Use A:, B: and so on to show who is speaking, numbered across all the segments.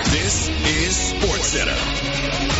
A: This is SportsCenter.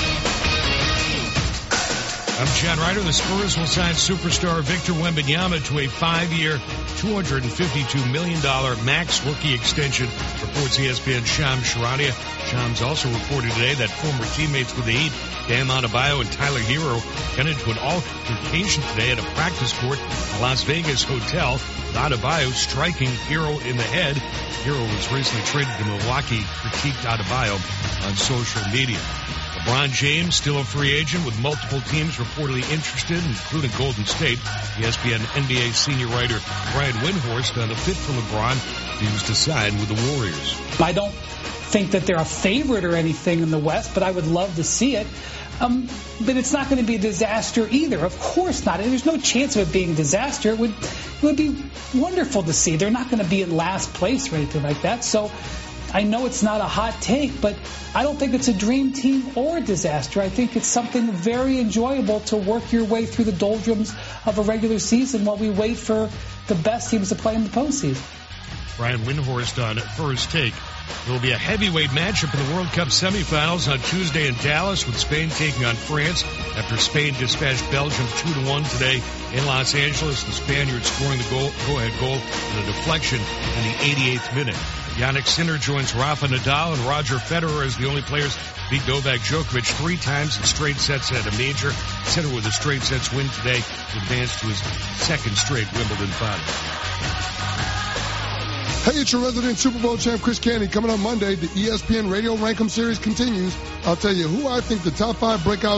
B: I'm John Ryder. The Spurs will sign superstar Victor Wembanyama to a 5-year, $252 million max rookie extension, reports ESPN's Shams Charania. Shams also reported today that former teammates with the Heat, Bam Adebayo and Tyler Hero, got into an altercation today at a practice court at a Las Vegas hotel, with Adebayo striking Hero in the head. Hero was recently traded to Milwaukee, critiqued Adebayo on social media. LeBron James, still a free agent, with multiple teams reportedly interested, including Golden State. ESPN NBA senior writer Brian Windhorst on the fit for LeBron seems to sign with the Warriors.
C: I don't think that they're a favorite or anything in the West, but I would love to see it. But it's not going to be a disaster either. Of course not. There's no chance of it being a disaster. It would be wonderful to see. They're not going to be in last place or anything like that. So I know it's not a hot take, but I don't think it's a dream team or a disaster. I think it's something very enjoyable to work your way through the doldrums of a regular season while we wait for the best teams to play in the postseason.
B: Brian Windhorst on First Take. There will be a heavyweight matchup in the World Cup semifinals on Tuesday in Dallas, with Spain taking on France after Spain dispatched Belgium 2-1 today in Los Angeles. The Spaniards scoring the go-ahead goal in a deflection in the 88th minute. Jannik Sinner joins Rafa Nadal and Roger Federer as the only players to beat Novak Djokovic 3 times in straight sets at a major. Sinner with a straight sets win today to advance to his second straight Wimbledon final.
D: Hey, it's your resident Super Bowl champ, Chris Canty. Coming on Monday, the ESPN Radio Rankum Series continues. I'll tell you who I think the top 5 breakout